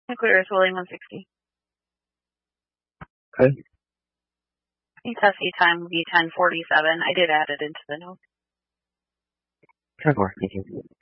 Nuclear is William 160. Okay. I think Tusky time will be 10:47. I did add it into the notes. Sure, thank you.